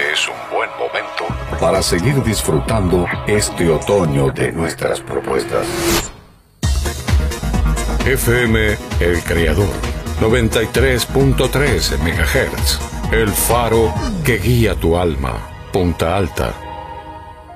que es un buen momento para seguir disfrutando este otoño de nuestras propuestas. FM El Creador, 93.3 MHz. El faro que guía tu alma. Punta Alta,